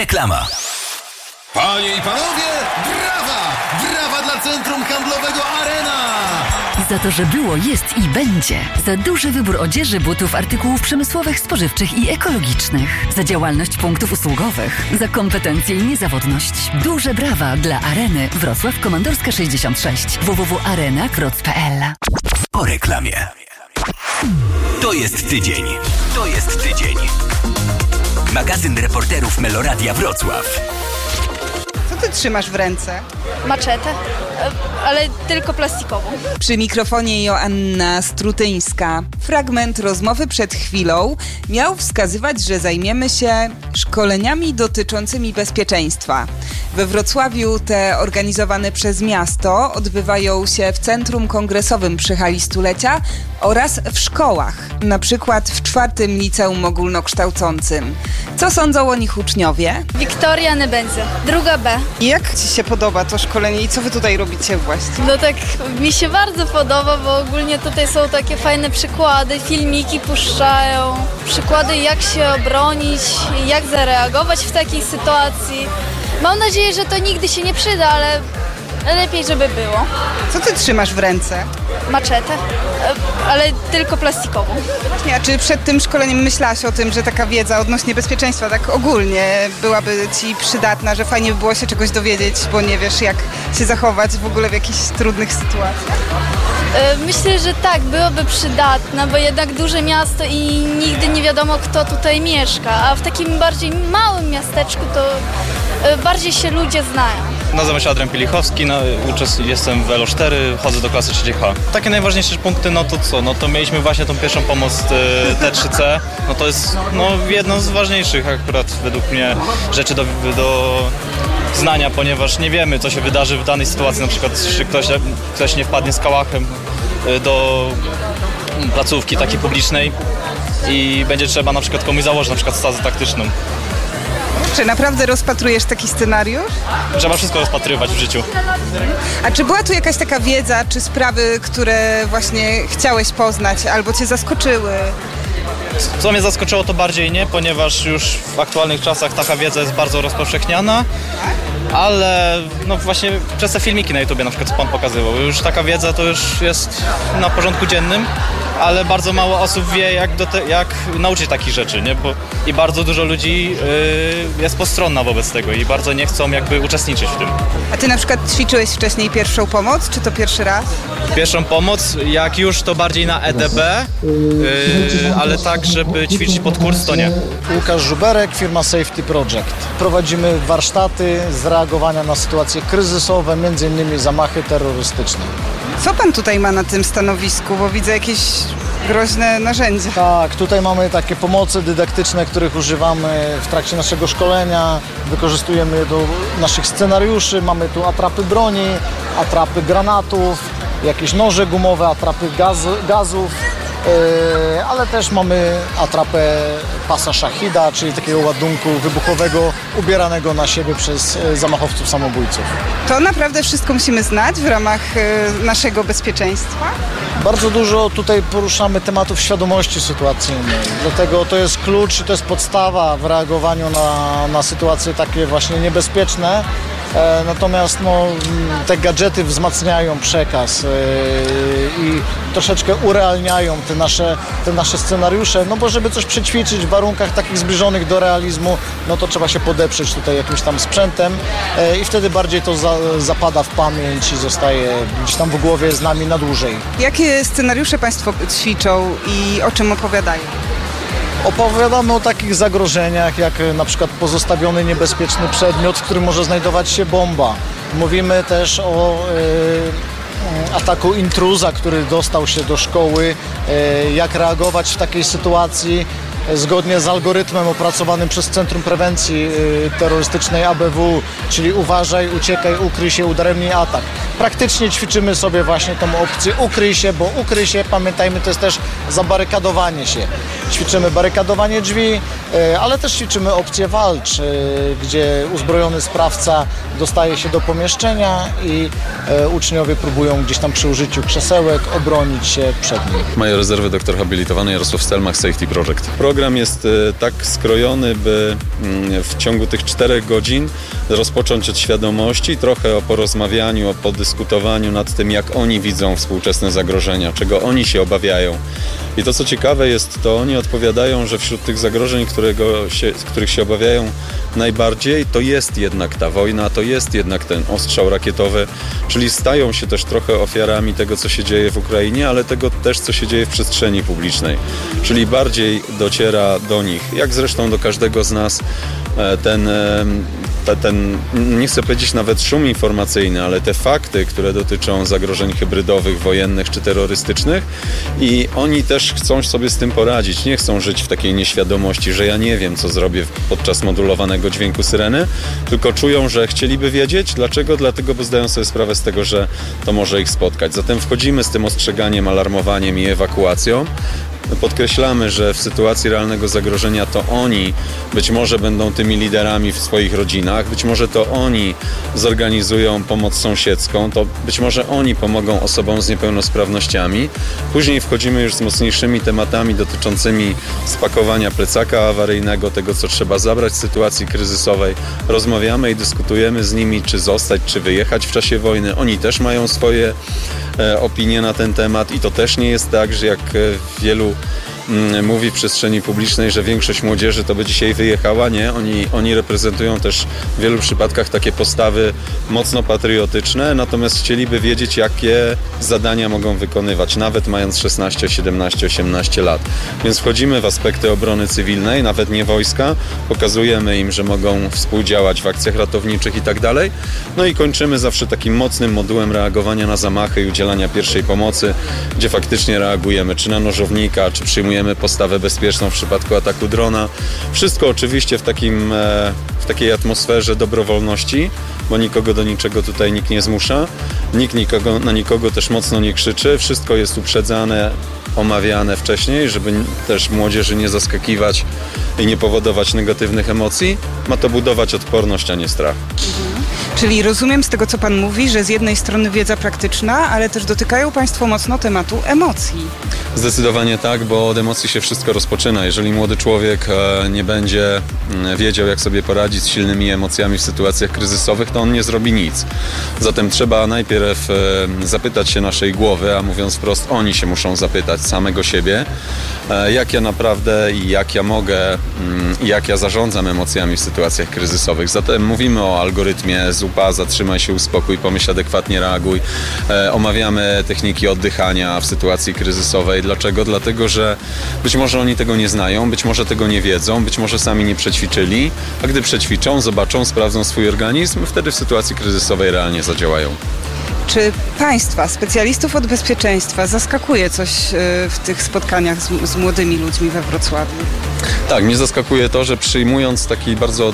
Reklama. Panie i panowie, brawa! Brawa dla Centrum Handlowego Arena! Za to, że było, jest i będzie. Za duży wybór odzieży, butów, artykułów przemysłowych, spożywczych i ekologicznych. Za działalność punktów usługowych. Za kompetencje i niezawodność. Duże brawa dla Areny. Wrocław Komandorska 66. www.arena.wroc.pl. Po reklamie. To jest tydzień. To jest tydzień. Magazyn reporterów Meloradia Wrocław. Co ty trzymasz w ręce? Maczetę, ale tylko plastikową. Przy mikrofonie Joanna Strutyńska. Fragment rozmowy przed chwilą miał wskazywać, że zajmiemy się szkoleniami dotyczącymi bezpieczeństwa. We Wrocławiu te organizowane przez miasto odbywają się w Centrum Kongresowym przy Hali Stulecia oraz w szkołach, na przykład w 4. Liceum Ogólnokształcącym. Co sądzą o nich uczniowie? Wiktoria Nebędzy, druga B. Jak ci się podoba to szkolenie i co wy tutaj robicie właściwie? No tak mi się bardzo podoba, bo ogólnie tutaj są takie fajne przykłady, filmiki puszczają, przykłady jak się obronić, jak zareagować w takiej sytuacji. Mam nadzieję, że to nigdy się nie przyda, ale lepiej, żeby było. Co ty trzymasz w ręce? Maczetę, ale tylko plastikową. A czy przed tym szkoleniem myślałaś o tym, że taka wiedza odnośnie bezpieczeństwa tak ogólnie byłaby ci przydatna, że fajnie by było się czegoś dowiedzieć, bo nie wiesz jak się zachować w ogóle w jakichś trudnych sytuacjach? Myślę, że tak, byłoby przydatna, bo jednak duże miasto i nigdy nie wiadomo kto tutaj mieszka, a w takim bardziej małym miasteczku to bardziej się ludzie znają. Nazywam się Adrian Pielichowski, jestem w ELO 4, chodzę do klasy 3H. Takie najważniejsze punkty, no to co? No to mieliśmy właśnie tą pierwszą pomoc T3C, no to jest jedno z ważniejszych akurat według mnie rzeczy do znania, ponieważ nie wiemy co się wydarzy w danej sytuacji, na przykład czy ktoś nie wpadnie z kałachem do placówki takiej publicznej i będzie trzeba na przykład komuś założyć na przykład stazę taktyczną. Czy naprawdę rozpatrujesz taki scenariusz? Trzeba wszystko rozpatrywać w życiu. A czy była tu jakaś taka wiedza, czy sprawy, które właśnie chciałeś poznać albo cię zaskoczyły? Co mnie zaskoczyło to bardziej nie, ponieważ już w aktualnych czasach taka wiedza jest bardzo rozpowszechniana, ale no właśnie przez te filmiki na YouTubie na przykład co pan pokazywał, już taka wiedza to już jest na porządku dziennym, ale bardzo mało osób wie jak nauczyć takich rzeczy, nie? I bardzo dużo ludzi jest postronna wobec tego i bardzo nie chcą jakby uczestniczyć w tym. A ty na przykład ćwiczyłeś wcześniej pierwszą pomoc, czy to pierwszy raz? Pierwszą pomoc, jak już to bardziej na EDB, ale tak, żeby ćwiczyć pod kurs, to nie. Łukasz Żuberek, firma Safety Project. Prowadzimy warsztaty z reagowania na sytuacje kryzysowe, m.in. zamachy terrorystyczne. Co pan tutaj ma na tym stanowisku, bo widzę jakieś groźne narzędzia. Tak, tutaj mamy takie pomoce dydaktyczne, których używamy w trakcie naszego szkolenia. Wykorzystujemy je do naszych scenariuszy. Mamy tu atrapy broni, atrapy granatów, jakieś noże gumowe, atrapy gazów, ale też mamy atrapę pasa szachida, czyli takiego ładunku wybuchowego ubieranego na siebie przez zamachowców samobójców. To naprawdę wszystko musimy znać w ramach naszego bezpieczeństwa? Bardzo dużo tutaj poruszamy tematów świadomości sytuacyjnej, dlatego to jest klucz i to jest podstawa w reagowaniu na sytuacje takie właśnie niebezpieczne. Natomiast te gadżety wzmacniają przekaz i troszeczkę urealniają te nasze scenariusze, no bo żeby coś przećwiczyć w warunkach takich zbliżonych do realizmu, no to trzeba się podeprzeć tutaj jakimś tam sprzętem i wtedy bardziej to zapada w pamięć i zostaje gdzieś tam w głowie z nami na dłużej. Jakie scenariusze Państwo ćwiczą i o czym opowiadają? Opowiadamy o takich zagrożeniach, jak na przykład pozostawiony niebezpieczny przedmiot, w którym może znajdować się bomba. Mówimy też o ataku intruza, który dostał się do szkoły, jak reagować w takiej sytuacji zgodnie z algorytmem opracowanym przez Centrum Prewencji Terrorystycznej ABW, czyli uważaj, uciekaj, ukryj się, udaremnij atak. Praktycznie ćwiczymy sobie właśnie tą opcję ukryj się, bo ukryj się, pamiętajmy, to jest też zabarykadowanie się. ćwiczymy barykadowanie drzwi, ale też ćwiczymy opcję walcz, gdzie uzbrojony sprawca dostaje się do pomieszczenia i uczniowie próbują gdzieś tam przy użyciu krzesełek obronić się przed nim. Major rezerwy doktor habilitowany Jarosław Stelmach, Safety Project. Program jest tak skrojony, by w ciągu tych 4 godzin rozpocząć od świadomości, trochę o porozmawianiu, o podyskutowaniu nad tym, jak oni widzą współczesne zagrożenia, czego oni się obawiają. I to, co ciekawe jest, to oni odpowiadają, że wśród tych zagrożeń, których się obawiają najbardziej, to jest jednak ta wojna, to jest jednak ten ostrzał rakietowy, czyli stają się też trochę ofiarami tego, co się dzieje w Ukrainie, ale tego też, co się dzieje w przestrzeni publicznej. Czyli bardziej dociera do nich, jak zresztą do każdego z nas, ten nie chcę powiedzieć nawet szum informacyjny, ale te fakty, które dotyczą zagrożeń hybrydowych, wojennych czy terrorystycznych, i oni też chcą sobie z tym poradzić. Nie chcą żyć w takiej nieświadomości, że ja nie wiem, co zrobię podczas modulowanego dźwięku syreny, tylko czują, że chcieliby wiedzieć. Dlaczego? Dlatego, bo zdają sobie sprawę z tego, że to może ich spotkać. Zatem wchodzimy z tym ostrzeganiem, alarmowaniem i ewakuacją. Podkreślamy, że w sytuacji realnego zagrożenia to oni być może będą tymi liderami w swoich rodzinach, być może to oni zorganizują pomoc sąsiedzką, to być może oni pomogą osobom z niepełnosprawnościami. Później wchodzimy już z mocniejszymi tematami dotyczącymi spakowania plecaka awaryjnego, tego, co trzeba zabrać w sytuacji kryzysowej. Rozmawiamy i dyskutujemy z nimi, czy zostać, czy wyjechać w czasie wojny. Oni też mają swoje opinie na ten temat i to też nie jest tak, że jak wielu mówi w przestrzeni publicznej, że większość młodzieży to by dzisiaj wyjechała. Nie, oni reprezentują też w wielu przypadkach takie postawy mocno patriotyczne, natomiast chcieliby wiedzieć, jakie zadania mogą wykonywać, nawet mając 16, 17, 18 lat. Więc wchodzimy w aspekty obrony cywilnej, nawet nie wojska, pokazujemy im, że mogą współdziałać w akcjach ratowniczych i tak dalej. No i kończymy zawsze takim mocnym modułem reagowania na zamachy i udzielania pierwszej pomocy, gdzie faktycznie reagujemy, czy na nożownika, czy przyjmujemy postawę bezpieczną w przypadku ataku drona. Wszystko oczywiście w takiej atmosferze dobrowolności, bo nikogo do niczego tutaj nikt nie zmusza, nikt na nikogo też mocno nie krzyczy, wszystko jest uprzedzane, omawiane wcześniej, żeby też młodzieży nie zaskakiwać i nie powodować negatywnych emocji. Ma to budować odporność, a nie strach. Czyli rozumiem z tego, co Pan mówi, że z jednej strony wiedza praktyczna, ale też dotykają Państwo mocno tematu emocji. Zdecydowanie tak, bo od emocji się wszystko rozpoczyna. Jeżeli młody człowiek nie będzie wiedział, jak sobie poradzić z silnymi emocjami w sytuacjach kryzysowych, to on nie zrobi nic. Zatem trzeba najpierw zapytać się naszej głowy, a mówiąc wprost, oni się muszą zapytać samego siebie, jak ja naprawdę i jak ja mogę i jak ja zarządzam emocjami w sytuacjach kryzysowych. Zatem mówimy o algorytmie ZUPA, zatrzymaj się, uspokój, pomyśl adekwatnie, reaguj. Omawiamy techniki oddychania w sytuacji kryzysowej. Dlaczego? Dlatego, że być może oni tego nie znają, być może tego nie wiedzą, być może sami nie przećwiczyli, a gdy przećwiczą, zobaczą, sprawdzą swój organizm, wtedy w sytuacji kryzysowej realnie zadziałają. Czy Państwa, specjalistów od bezpieczeństwa, zaskakuje coś w tych spotkaniach z młodymi ludźmi we Wrocławiu? Tak, mnie zaskakuje to, że przyjmując taki bardzo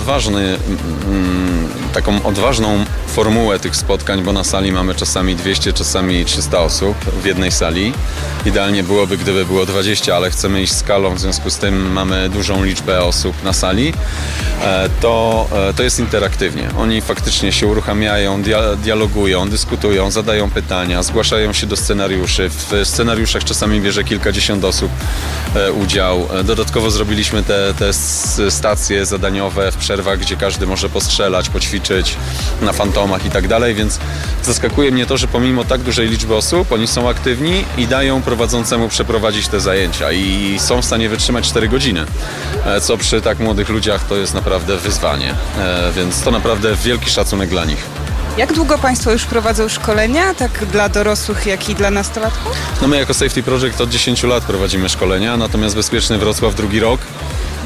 taką odważną formułę tych spotkań, bo na sali mamy czasami 200, czasami 300 osób w jednej sali. Idealnie byłoby, gdyby było 20, ale chcemy iść skalą, w związku z tym mamy dużą liczbę osób na sali. To jest interaktywnie. Oni faktycznie się uruchamiają, dialogują, dyskutują, zadają pytania, zgłaszają się do scenariuszy. W scenariuszach czasami bierze kilkadziesiąt osób udział. Dodatkowo zrobiliśmy te stacje zadaniowe w przerwach, gdzie każdy może postrzelać, poćwiczyć na fantomach i tak dalej, więc zaskakuje mnie to, że pomimo tak dużej liczby osób, oni są aktywni i dają prowadzącemu przeprowadzić te zajęcia i są w stanie wytrzymać 4 godziny, co przy tak młodych ludziach to jest naprawdę wyzwanie, więc to naprawdę wielki szacunek dla nich. Jak długo Państwo już prowadzą szkolenia, tak dla dorosłych, jak i dla nastolatków? No my jako Safety Project od 10 lat prowadzimy szkolenia, natomiast Bezpieczny Wrocław 2. rok.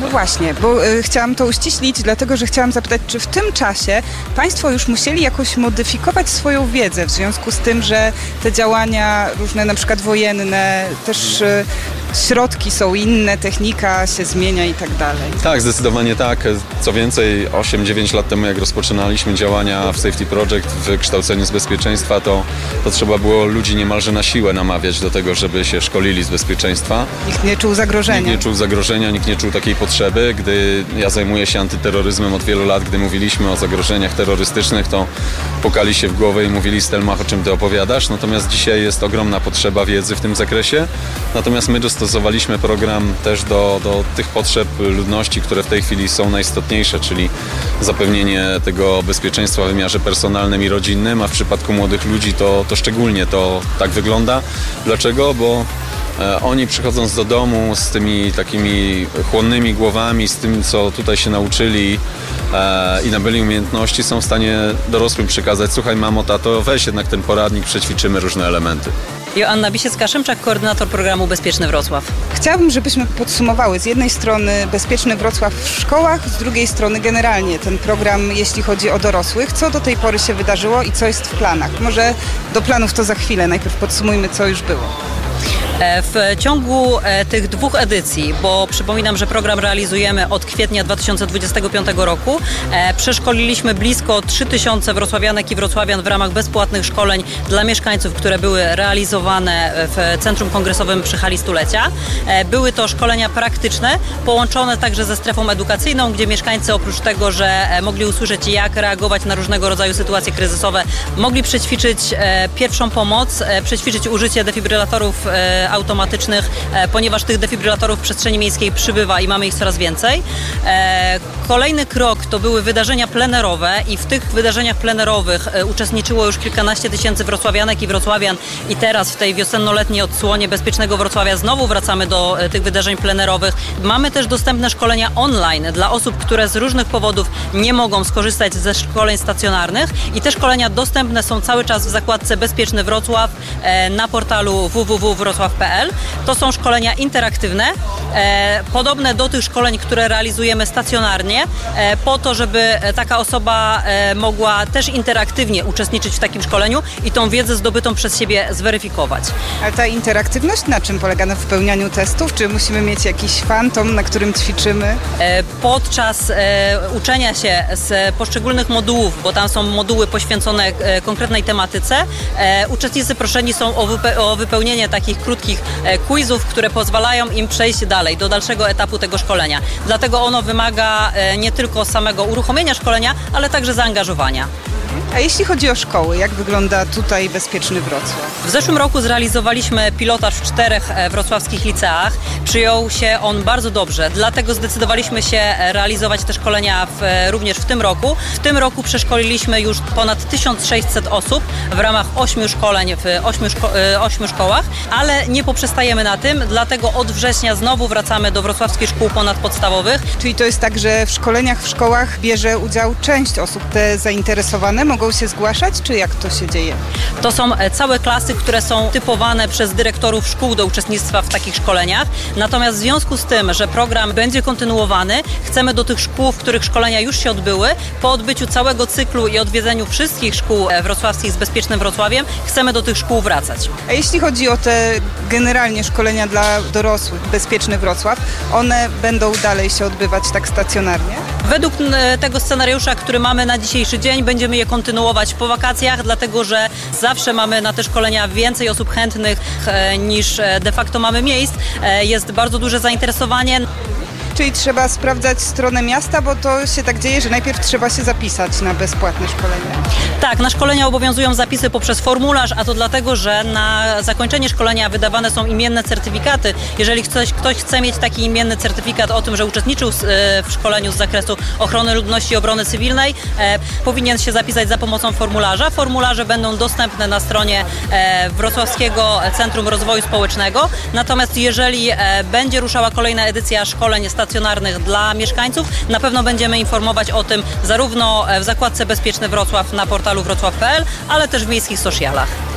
No właśnie, bo chciałam to uściślić, dlatego że chciałam zapytać, czy w tym czasie Państwo już musieli jakoś modyfikować swoją wiedzę w związku z tym, że te działania różne, na przykład wojenne, też środki są inne, technika się zmienia i tak dalej. Tak, zdecydowanie tak. Co więcej, 8-9 lat temu, jak rozpoczynaliśmy działania w Safety Project w kształceniu z bezpieczeństwa, to trzeba było ludzi niemalże na siłę namawiać do tego, żeby się szkolili z bezpieczeństwa. Nikt nie czuł zagrożenia. Nikt nie czuł zagrożenia, nikt nie czuł takiej potrzeby. Gdy ja zajmuję się antyterroryzmem od wielu lat, gdy mówiliśmy o zagrożeniach terrorystycznych, to pukali się w głowę i mówili: Stelmach, o czym ty opowiadasz? Natomiast dzisiaj jest ogromna potrzeba wiedzy w tym zakresie. Natomiast my dostosowaliśmy program też do tych potrzeb ludności, które w tej chwili są najistotniejsze, czyli zapewnienie tego bezpieczeństwa w wymiarze personalnym i rodzinnym, a w przypadku młodych ludzi to szczególnie to tak wygląda. Dlaczego? Bo oni, przychodząc do domu z tymi takimi chłonnymi głowami, z tym, co tutaj się nauczyli i nabyli umiejętności, są w stanie dorosłym przekazać: słuchaj mamo, tato, weź jednak ten poradnik, przećwiczymy różne elementy. Joanna Bisiecka-Szymczak, koordynator programu Bezpieczny Wrocław. Chciałabym, żebyśmy podsumowały z jednej strony Bezpieczny Wrocław w szkołach, z drugiej strony generalnie ten program, jeśli chodzi o dorosłych. Co do tej pory się wydarzyło i co jest w planach? Może do planów to za chwilę, najpierw podsumujmy, co już było. W ciągu tych 2 edycji, bo przypominam, że program realizujemy od kwietnia 2025 roku, przeszkoliliśmy blisko 3000 wrocławianek i wrocławian w ramach bezpłatnych szkoleń dla mieszkańców, które były realizowane w Centrum Kongresowym przy hali Stulecia. Były to szkolenia praktyczne, połączone także ze strefą edukacyjną, gdzie mieszkańcy oprócz tego, że mogli usłyszeć, jak reagować na różnego rodzaju sytuacje kryzysowe, mogli przećwiczyć pierwszą pomoc, przećwiczyć użycie defibrylatorów automatycznych, ponieważ tych defibrylatorów w przestrzeni miejskiej przybywa i mamy ich coraz więcej. Kolejny krok to były wydarzenia plenerowe i w tych wydarzeniach plenerowych uczestniczyło już kilkanaście tysięcy wrocławianek i wrocławian i teraz w tej wiosenno-letniej odsłonie Bezpiecznego Wrocławia znowu wracamy do tych wydarzeń plenerowych. Mamy też dostępne szkolenia online dla osób, które z różnych powodów nie mogą skorzystać ze szkoleń stacjonarnych i te szkolenia dostępne są cały czas w zakładce Bezpieczny Wrocław na portalu www.wrocław.pl. To są szkolenia interaktywne, podobne do tych szkoleń, które realizujemy stacjonarnie, po to, żeby taka osoba mogła też interaktywnie uczestniczyć w takim szkoleniu i tą wiedzę zdobytą przez siebie zweryfikować. Ale ta interaktywność na czym polega? Na wypełnianiu testów? Czy musimy mieć jakiś fantom, na którym ćwiczymy? Podczas uczenia się z poszczególnych modułów, bo tam są moduły poświęcone konkretnej tematyce, uczestnicy proszeni są o wypełnienie takich krótkich quizów, które pozwalają im przejść dalej, do dalszego etapu tego szkolenia. Dlatego ono wymaga nie tylko samego uruchomienia szkolenia, ale także zaangażowania. A jeśli chodzi o szkoły, jak wygląda tutaj Bezpieczny Wrocław? W zeszłym roku zrealizowaliśmy pilotaż w 4 wrocławskich liceach. Przyjął się on bardzo dobrze, dlatego zdecydowaliśmy się realizować te szkolenia również w tym roku. W tym roku przeszkoliliśmy już ponad 1600 osób w ramach 8 szkoleń w 8 szkołach, ale nie poprzestajemy na tym, dlatego od września znowu wracamy do wrocławskich szkół ponadpodstawowych. Czyli to jest tak, że w szkoleniach w szkołach bierze udział część osób, te zainteresowane mogą się zgłaszać, czy jak to się dzieje? To są całe klasy, które są typowane przez dyrektorów szkół do uczestnictwa w takich szkoleniach. Natomiast w związku z tym, że program będzie kontynuowany, chcemy do tych szkół, w których szkolenia już się odbyły, po odbyciu całego cyklu i odwiedzeniu wszystkich szkół wrocławskich z Bezpiecznym Wrocławiem, chcemy do tych szkół wracać. A jeśli chodzi o te generalnie szkolenia dla dorosłych, Bezpieczny Wrocław, one będą dalej się odbywać tak stacjonarnie? Według tego scenariusza, który mamy na dzisiejszy dzień, będziemy je kontynuować po wakacjach, dlatego że zawsze mamy na te szkolenia więcej osób chętnych niż de facto mamy miejsc. Jest bardzo duże zainteresowanie. Czyli trzeba sprawdzać stronę miasta, bo to się tak dzieje, że najpierw trzeba się zapisać na bezpłatne szkolenia. Tak, na szkolenia obowiązują zapisy poprzez formularz, a to dlatego, że na zakończenie szkolenia wydawane są imienne certyfikaty. Jeżeli ktoś chce mieć taki imienny certyfikat o tym, że uczestniczył w szkoleniu z zakresu ochrony ludności i obrony cywilnej, powinien się zapisać za pomocą formularza. Formularze będą dostępne na stronie Wrocławskiego Centrum Rozwoju Społecznego. Natomiast jeżeli będzie ruszała kolejna edycja szkoleń stacjonarnych dla mieszkańców, na pewno będziemy informować o tym zarówno w zakładce Bezpieczny Wrocław na portalu wrocław.pl, ale też w miejskich socialach.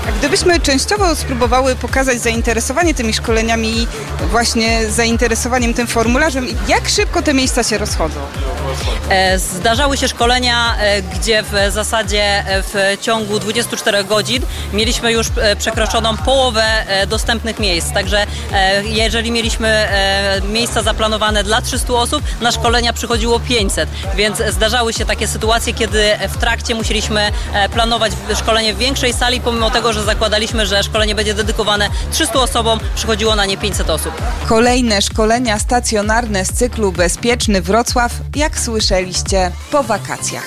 A gdybyśmy częściowo spróbowały pokazać zainteresowanie tymi szkoleniami, właśnie zainteresowaniem tym formularzem, jak szybko te miejsca się rozchodzą? Zdarzały się szkolenia, gdzie w zasadzie w ciągu 24 godzin mieliśmy już przekroczoną połowę dostępnych miejsc. Także jeżeli mieliśmy miejsca zaplanowane dla 300 osób, na szkolenia przychodziło 500. Więc zdarzały się takie sytuacje, kiedy w trakcie musieliśmy planować szkolenie w większej sali, pomimo tego, że zakładaliśmy, że szkolenie będzie dedykowane 300 osobom, przychodziło na nie 500 osób. Kolejne szkolenia stacjonarne z cyklu Bezpieczny Wrocław, jak słyszeliście, po wakacjach.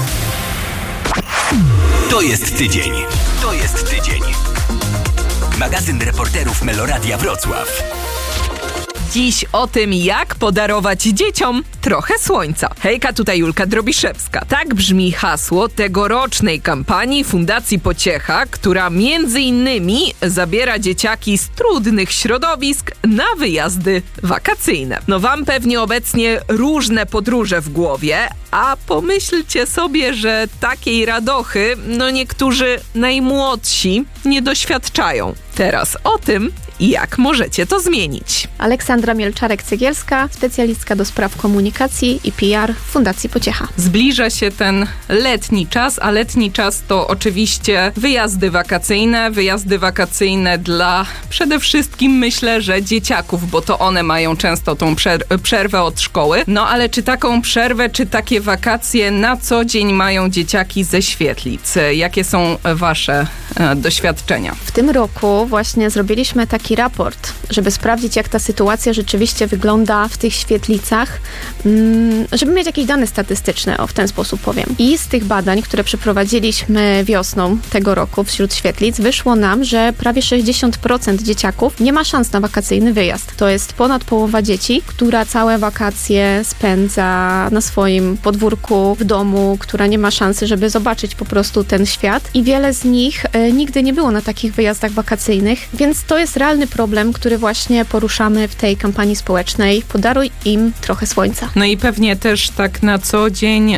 To jest tydzień. To jest tydzień. Magazyn reporterów Meloradia Wrocław. Dziś o tym, jak podarować dzieciom trochę słońca. Hejka, tutaj Julka Drobiszewska. Tak brzmi hasło tegorocznej kampanii Fundacji Pociecha, która między innymi zabiera dzieciaki z trudnych środowisk na wyjazdy wakacyjne. No wam pewnie obecnie różne podróże w głowie, a pomyślcie sobie, że takiej radochy, niektórzy najmłodsi nie doświadczają. Teraz o tym, jak możecie to zmienić. Aleksandra Mielczarek-Cegielska, specjalistka do spraw komunikacji i PR Fundacji Pociecha. Zbliża się ten letni czas, a letni czas to oczywiście wyjazdy wakacyjne dla przede wszystkim, myślę, że dzieciaków, bo to one mają często tą przerwę od szkoły. No ale czy taką przerwę, czy takie wakacje na co dzień mają dzieciaki ze Świetlic? Jakie są wasze doświadczenia? W tym roku właśnie zrobiliśmy taki raport, żeby sprawdzić, jak ta sytuacja rzeczywiście wygląda w tych Świetlicach, żeby mieć jakieś dane statystyczne, w ten sposób powiem. I z tych badań, które przeprowadziliśmy wiosną tego roku wśród Świetlic, wyszło nam, że prawie 60% dzieciaków nie ma szans na wakacyjny wyjazd. To jest ponad połowa dzieci, która całe wakacje spędza na swoim podwórku, w domu, która nie ma szansy, żeby zobaczyć po prostu ten świat. I wiele z nich nigdy nie było na takich wyjazdach wakacyjnych, więc to jest realny problem, który właśnie poruszamy w tej kampanii społecznej. Podaruj im trochę słońca. No i pewnie też tak na co dzień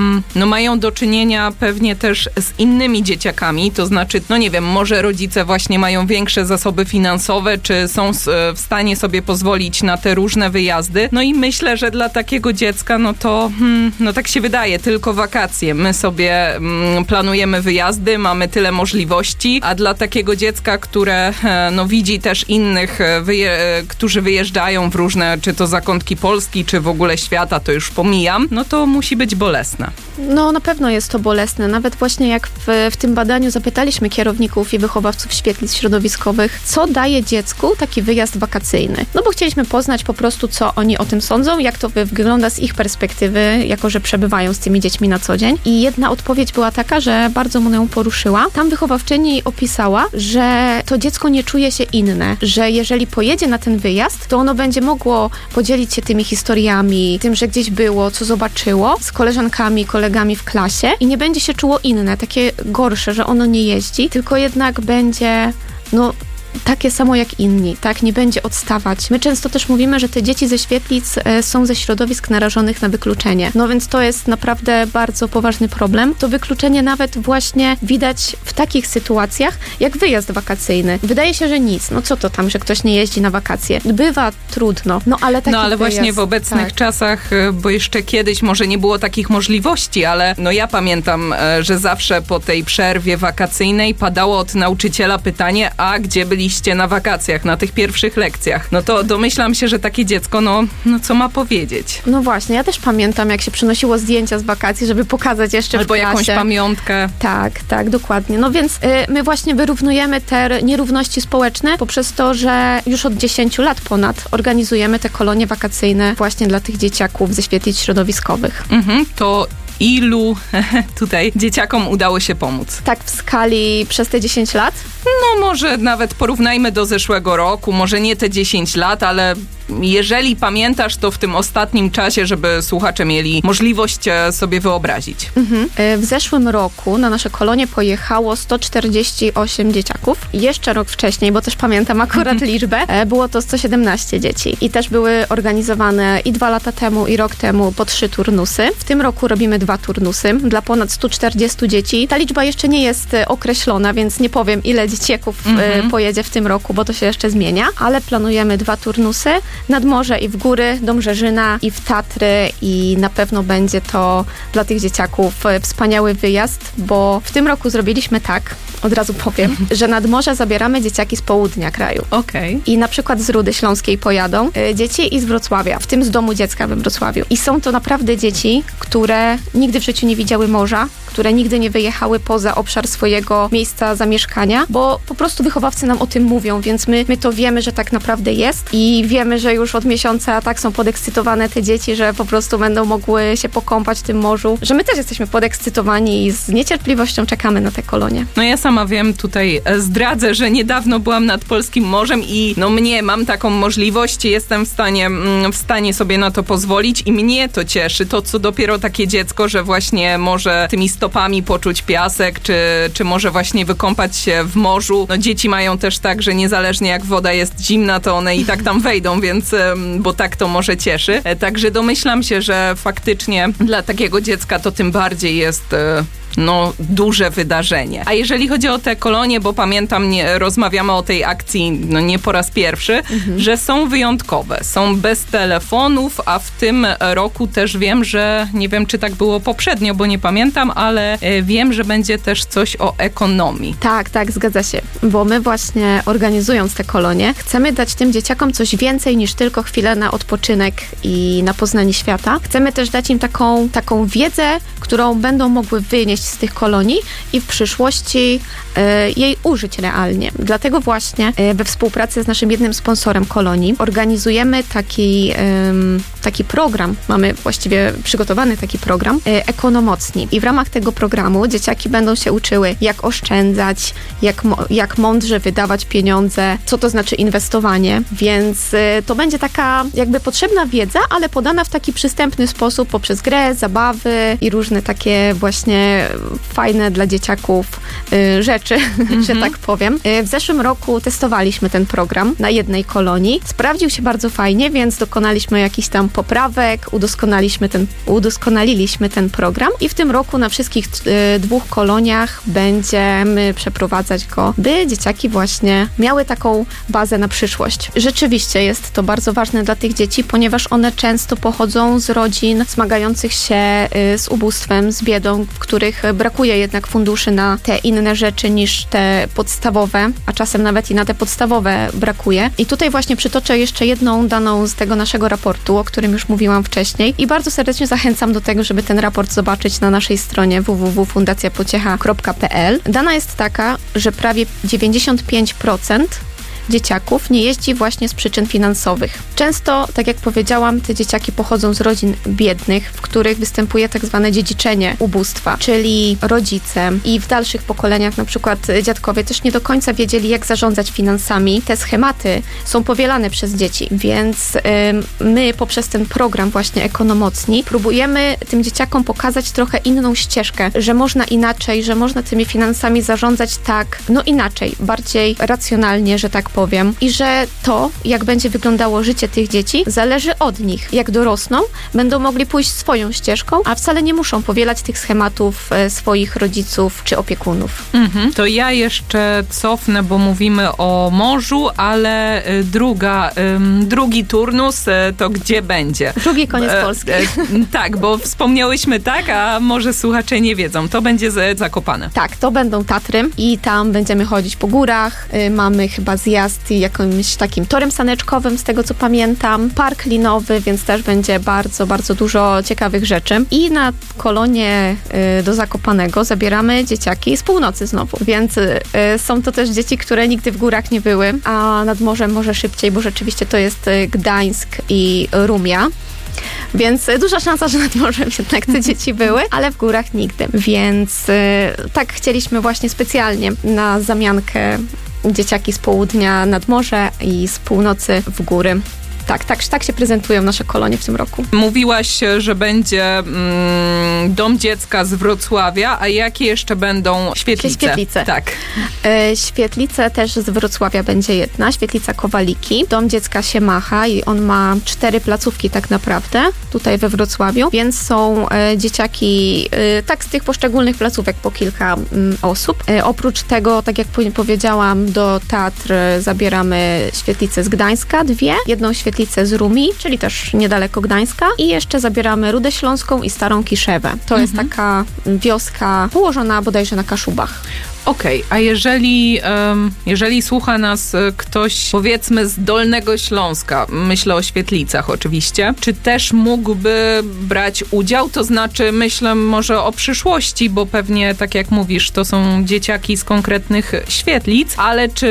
mają do czynienia pewnie też z innymi dzieciakami, to znaczy, nie wiem, może rodzice właśnie mają większe zasoby finansowe, czy są w stanie sobie pozwolić na te różne wyjazdy. No i myślę, że dla takiego dziecka, to tak się wydaje, tylko wakacje. My sobie planujemy wyjazdy, mamy tyle możliwości, a dla takiego dziecka, które widzi też innych, którzy wyjeżdżają w różne, czy to zakątki Polski, czy w ogóle świata, to już pomijam, to musi być bolesne. No na pewno jest to bolesne. Nawet właśnie jak w tym badaniu zapytaliśmy kierowników i wychowawców świetlic środowiskowych, co daje dziecku taki wyjazd wakacyjny. Bo chcieliśmy poznać po prostu, co oni o tym sądzą, jak to wygląda z ich perspektywy, jako że przebywają z tymi dziećmi na co dzień. I jedna odpowiedź była taka, że bardzo mnie ją poruszyła. Tam wychowawczyni opisała, że to dziecko nie czuje się inne, że jeżeli pojedzie na ten wyjazd, to ono będzie mogło podzielić się tymi historiami, tym, że gdzieś było, co zobaczyło, z koleżankami, kolegami w klasie i nie będzie się czuło inne, takie gorsze, że ono nie jeździ, tylko jednak będzie, takie samo jak inni, tak? Nie będzie odstawać. My często też mówimy, że te dzieci ze Świetlic są ze środowisk narażonych na wykluczenie. Więc to jest naprawdę bardzo poważny problem. To wykluczenie nawet właśnie widać w takich sytuacjach, jak wyjazd wakacyjny. Wydaje się, że nic. Co to tam, że ktoś nie jeździ na wakacje? Bywa trudno. Ale taki ale wyjazd, właśnie w obecnych czasach, bo jeszcze kiedyś może nie było takich możliwości, ale ja pamiętam, że zawsze po tej przerwie wakacyjnej padało od nauczyciela pytanie, a gdzie byliście na wakacjach, na tych pierwszych lekcjach? To domyślam się, że takie dziecko, co ma powiedzieć? No właśnie, ja też pamiętam, jak się przynosiło zdjęcia z wakacji, żeby pokazać jeszcze albo w klasie. Albo jakąś pamiątkę. Tak, dokładnie. Więc my właśnie wyrównujemy te nierówności społeczne poprzez to, że już od 10 lat ponad organizujemy te kolonie wakacyjne właśnie dla tych dzieciaków ze świetlic środowiskowych. To ilu tutaj dzieciakom udało się pomóc? Tak w skali przez te 10 lat? Może nawet porównajmy do zeszłego roku, może nie te 10 lat, ale jeżeli pamiętasz, to w tym ostatnim czasie, żeby słuchacze mieli możliwość sobie wyobrazić. W zeszłym roku na nasze kolonie pojechało 148 dzieciaków. Jeszcze rok wcześniej, bo też pamiętam akurat liczbę, było to 117 dzieci. I też były organizowane i 2 lata temu, i rok temu po 3 turnusy. W tym roku robimy 2 turnusy dla ponad 140 dzieci. Ta liczba jeszcze nie jest określona, więc nie powiem, ile dzieciaków pojedzie w tym roku, bo to się jeszcze zmienia, ale planujemy 2 turnusy nad morze i w góry, do Mrzeżyna i w Tatry i na pewno będzie to dla tych dzieciaków wspaniały wyjazd, bo w tym roku zrobiliśmy tak, od razu powiem, że nad morze zabieramy dzieciaki z południa kraju. Okej. I na przykład z Rudy Śląskiej pojadą dzieci i z Wrocławia, w tym z Domu Dziecka we Wrocławiu. I są to naprawdę dzieci, które nigdy w życiu nie widziały morza, które nigdy nie wyjechały poza obszar swojego miejsca zamieszkania, bo po prostu wychowawcy nam o tym mówią, więc my to wiemy, że tak naprawdę jest i wiemy, że już od miesiąca tak są podekscytowane te dzieci, że po prostu będą mogły się pokąpać w tym morzu, że my też jesteśmy podekscytowani i z niecierpliwością czekamy na te kolonie. No ja sama wiem, tutaj zdradzę, że niedawno byłam nad Polskim Morzem i mam taką możliwość, jestem w stanie sobie na to pozwolić i mnie to cieszy, to co dopiero takie dziecko, że właśnie może tymi stopami poczuć piasek, czy może właśnie wykąpać się w morzu. No dzieci mają też tak, że niezależnie jak woda jest zimna, to one i tak tam wejdą, więc bo tak to może cieszy. Także domyślam się, że faktycznie dla takiego dziecka to tym bardziej jest duże wydarzenie. A jeżeli chodzi o te kolonie, bo pamiętam, rozmawiamy o tej akcji nie po raz pierwszy, że są wyjątkowe, są bez telefonów, a w tym roku też wiem, że nie wiem, czy tak było poprzednio, bo nie pamiętam, ale wiem, że będzie też coś o ekonomii. Tak, zgadza się, bo my właśnie organizując te kolonie, chcemy dać tym dzieciakom coś więcej niż tylko chwilę na odpoczynek i na poznanie świata. Chcemy też dać im taką wiedzę, którą będą mogły wynieść z tych kolonii i w przyszłości jej użyć realnie. Dlatego właśnie we współpracy z naszym jednym sponsorem kolonii organizujemy taki program, mamy właściwie przygotowany taki program Ekonomocni. I w ramach tego programu dzieciaki będą się uczyły, jak oszczędzać, jak mądrze wydawać pieniądze, co to znaczy inwestowanie, więc to będzie taka jakby potrzebna wiedza, ale podana w taki przystępny sposób poprzez grę, zabawy i różne takie właśnie fajne dla dzieciaków rzeczy, że tak powiem. W zeszłym roku testowaliśmy ten program na jednej kolonii. Sprawdził się bardzo fajnie, więc dokonaliśmy jakichś tam poprawek, udoskonaliliśmy ten program i w tym roku na wszystkich 2 koloniach będziemy przeprowadzać go, by dzieciaki właśnie miały taką bazę na przyszłość. Rzeczywiście jest to bardzo ważne dla tych dzieci, ponieważ one często pochodzą z rodzin zmagających się z ubóstwem, z biedą, w których brakuje jednak funduszy na te inne rzeczy niż te podstawowe, a czasem nawet i na te podstawowe brakuje. I tutaj właśnie przytoczę jeszcze jedną daną z tego naszego raportu, o którym już mówiłam wcześniej i bardzo serdecznie zachęcam do tego, żeby ten raport zobaczyć na naszej stronie www.fundacjapociecha.pl. Dana jest taka, że prawie 95% dzieciaków nie jeździ właśnie z przyczyn finansowych. Często, tak jak powiedziałam, te dzieciaki pochodzą z rodzin biednych, w których występuje tak zwane dziedziczenie ubóstwa, czyli rodzice i w dalszych pokoleniach, na przykład dziadkowie, też nie do końca wiedzieli, jak zarządzać finansami. Te schematy są powielane przez dzieci, więc my poprzez ten program właśnie Ekonomocni próbujemy tym dzieciakom pokazać trochę inną ścieżkę, że można inaczej, że można tymi finansami zarządzać tak, inaczej, bardziej racjonalnie, że tak powiem. I że to, jak będzie wyglądało życie tych dzieci, zależy od nich. Jak dorosną, będą mogli pójść swoją ścieżką, a wcale nie muszą powielać tych schematów swoich rodziców czy opiekunów. To ja jeszcze cofnę, bo mówimy o morzu, ale drugi turnus to gdzie będzie? Drugi koniec Polski. Tak, bo wspomniałyśmy a może słuchacze nie wiedzą. To będzie Zakopane. Tak, to będą Tatry i tam będziemy chodzić po górach. Mamy chyba zjazd jakimś takim torem saneczkowym, z tego co pamiętam. Park linowy, więc też będzie bardzo, bardzo dużo ciekawych rzeczy. I na kolonie do Zakopanego zabieramy dzieciaki z północy znowu, więc są to też dzieci, które nigdy w górach nie były, a nad morzem może szybciej, bo rzeczywiście to jest Gdańsk i Rumia. Więc duża szansa, że nad morzem jednak te dzieci były, ale w górach nigdy. Więc tak chcieliśmy właśnie specjalnie na zamiankę dzieciaki z południa nad morze i z północy w góry. Tak się prezentują nasze kolonie w tym roku. Mówiłaś, że będzie Dom Dziecka z Wrocławia, a jakie jeszcze będą świetlice? Świetlice. Tak. Świetlice też z Wrocławia będzie jedna, świetlica Kowaliki. Dom Dziecka się macha i on ma 4 placówki tak naprawdę tutaj we Wrocławiu, więc są dzieciaki tak z tych poszczególnych placówek po kilka osób. Oprócz tego, tak jak powiedziałam, do teatr zabieramy świetlicę z Gdańska, 2, jedną świetlicę z Rumi, czyli też niedaleko Gdańska i jeszcze zabieramy Rudę Śląską i Starą Kiszewę. To jest taka wioska położona bodajże na Kaszubach. Okej, a jeżeli słucha nas ktoś, powiedzmy, z Dolnego Śląska, myślę o Świetlicach oczywiście, czy też mógłby brać udział? To znaczy, myślę może o przyszłości, bo pewnie, tak jak mówisz, to są dzieciaki z konkretnych świetlic, ale czy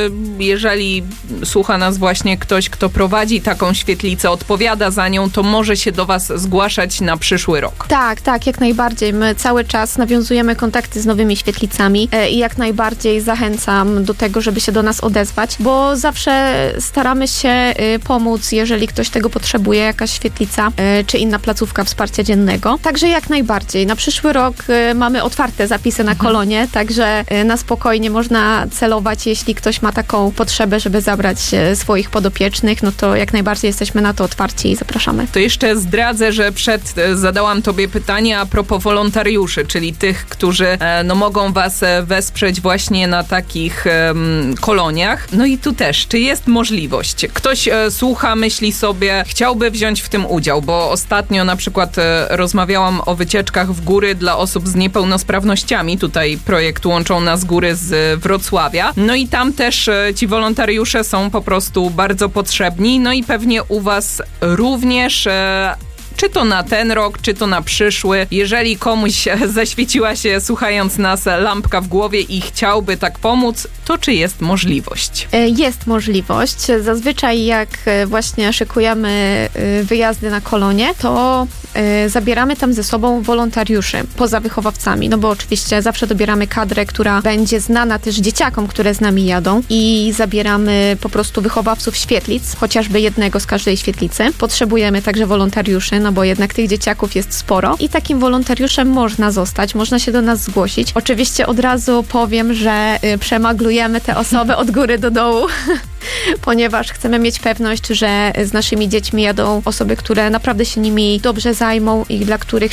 jeżeli słucha nas właśnie ktoś, kto prowadzi taką świetlicę, odpowiada za nią, to może się do was zgłaszać na przyszły rok? Tak, jak najbardziej. My cały czas nawiązujemy kontakty z nowymi świetlicami i jak najbardziej zachęcam do tego, żeby się do nas odezwać, bo zawsze staramy się pomóc, jeżeli ktoś tego potrzebuje, jakaś świetlica czy inna placówka wsparcia dziennego. Także jak najbardziej. Na przyszły rok mamy otwarte zapisy na kolonie, także na spokojnie można celować, jeśli ktoś ma taką potrzebę, żeby zabrać swoich podopiecznych, no to jak najbardziej jesteśmy na to otwarci i zapraszamy. To jeszcze zdradzę, że zadałam tobie pytanie a propos wolontariuszy, czyli tych, którzy mogą was wesprzeć właśnie na takich koloniach. No i tu też, czy jest możliwość? Ktoś słucha, myśli sobie, chciałby wziąć w tym udział, bo ostatnio na przykład rozmawiałam o wycieczkach w góry dla osób z niepełnosprawnościami. Tutaj projekt Łączą Nas Góry z Wrocławia. No i tam też ci wolontariusze są po prostu bardzo potrzebni. No i pewnie u was również... Czy to na ten rok, czy to na przyszły. Jeżeli komuś zaświeciła się, słuchając nas, lampka w głowie i chciałby tak pomóc, to czy jest możliwość? Jest możliwość. Zazwyczaj jak właśnie szykujemy wyjazdy na kolonie, to zabieramy tam ze sobą wolontariuszy poza wychowawcami, no bo oczywiście zawsze dobieramy kadrę, która będzie znana też dzieciakom, które z nami jadą i zabieramy po prostu wychowawców świetlic, chociażby jednego z każdej świetlicy. Potrzebujemy także wolontariuszy, no bo jednak tych dzieciaków jest sporo i takim wolontariuszem można zostać, można się do nas zgłosić. Oczywiście od razu powiem, że przemaglujemy te osoby od góry do dołu, ponieważ chcemy mieć pewność, że z naszymi dziećmi jadą osoby, które naprawdę się nimi dobrze zajmą i dla których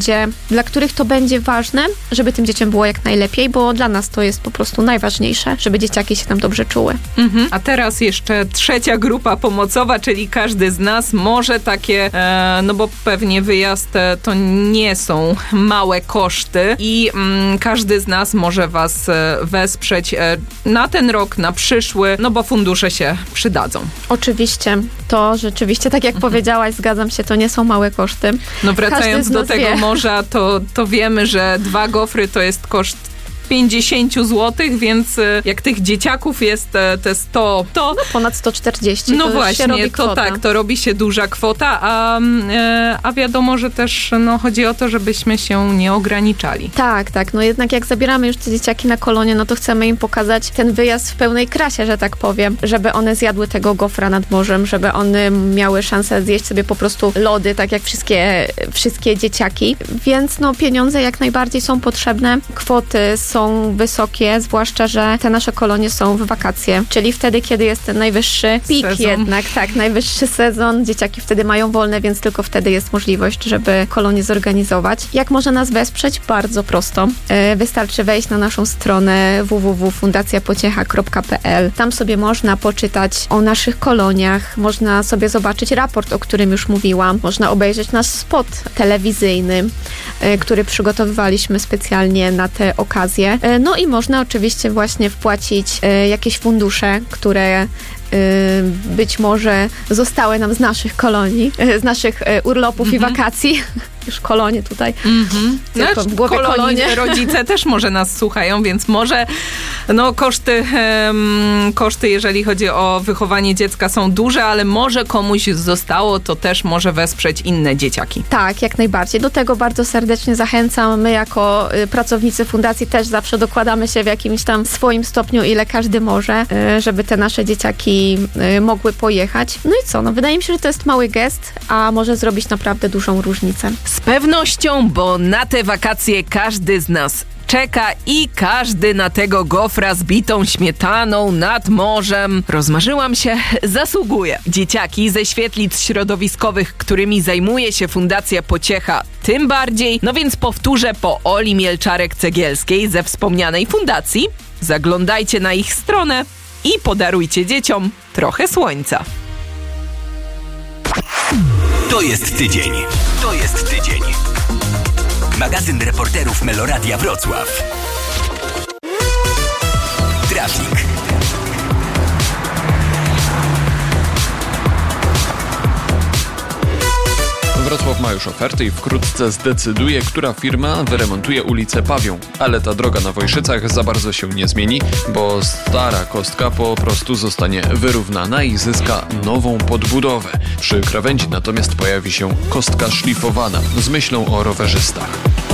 to będzie ważne, żeby tym dzieciom było jak najlepiej, bo dla nas to jest po prostu najważniejsze, żeby dzieciaki się tam dobrze czuły. A teraz jeszcze trzecia grupa pomocowa, czyli każdy z nas może takie, no bo pewnie wyjazd to nie są małe koszty i każdy z nas może was wesprzeć na ten rok, na przyszły, no bo fundusze się przydadzą. Oczywiście, to rzeczywiście, tak jak powiedziałaś, zgadzam się, to nie są małe koszty. No wracając do tego morza, to wiemy, że 2 gofry to jest koszt 50 zł, więc jak tych dzieciaków jest te 100, to... No ponad 140, no to właśnie, się robi kwota. To tak, to robi się duża kwota, a wiadomo, że też chodzi o to, żebyśmy się nie ograniczali. Tak, no jednak jak zabieramy już te dzieciaki na kolonie, no to chcemy im pokazać ten wyjazd w pełnej krasie, że tak powiem, żeby one zjadły tego gofra nad morzem, żeby one miały szansę zjeść sobie po prostu lody, tak jak wszystkie dzieciaki, więc no pieniądze jak najbardziej są potrzebne, kwoty są wysokie, zwłaszcza, że te nasze kolonie są w wakacje, czyli wtedy, kiedy jest ten najwyższy pik sezon. jednak, tak, najwyższy sezon, dzieciaki wtedy mają wolne, więc tylko wtedy jest możliwość, żeby kolonie zorganizować. Jak można nas wesprzeć? Bardzo prosto. Wystarczy wejść na naszą stronę www.fundacjapociecha.pl. Tam sobie można poczytać o naszych koloniach, można sobie zobaczyć raport, o którym już mówiłam, można obejrzeć nasz spot telewizyjny, który przygotowywaliśmy specjalnie na te okazje. No i można oczywiście właśnie wpłacić jakieś fundusze, które być może zostały nam z naszych kolonii, z naszych urlopów i wakacji. już kolonie tutaj. Tylko w głowie kolonie. Rodzice też może nas słuchają, więc może koszty, jeżeli chodzi o wychowanie dziecka, są duże, ale może komuś zostało, to też może wesprzeć inne dzieciaki. Tak, jak najbardziej. Do tego bardzo serdecznie zachęcam. My jako pracownicy fundacji też zawsze dokładamy się w jakimś tam swoim stopniu, ile każdy może, żeby te nasze dzieciaki mogły pojechać. No i co? Wydaje mi się, że to jest mały gest, a może zrobić naprawdę dużą różnicę. Z pewnością, bo na te wakacje każdy z nas czeka i każdy na tego gofra z bitą śmietaną nad morzem. Rozmarzyłam się, zasługuje. Dzieciaki ze świetlic środowiskowych, którymi zajmuje się Fundacja Pociecha, tym bardziej. No więc powtórzę po Oli Mielczarek-Cegielskiej ze wspomnianej fundacji. Zaglądajcie na ich stronę i podarujcie dzieciom trochę słońca. To jest tydzień. To jest tydzień. Magazyn reporterów Meloradia Wrocław. Trafik. Wrocław ma już oferty i wkrótce zdecyduje, która firma wyremontuje ulicę Pawią. Ale ta droga na Wojszycach za bardzo się nie zmieni, bo stara kostka po prostu zostanie wyrównana i zyska nową podbudowę. Przy krawędzi natomiast pojawi się kostka szlifowana z myślą o rowerzystach.